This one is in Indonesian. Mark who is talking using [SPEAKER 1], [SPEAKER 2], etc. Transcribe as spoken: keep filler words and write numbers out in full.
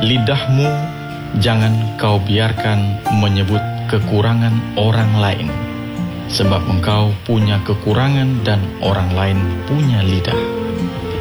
[SPEAKER 1] lidahmu jangan kau biarkan menyebut kekurangan orang lain, sebab engkau punya kekurangan dan orang lain punya lidah.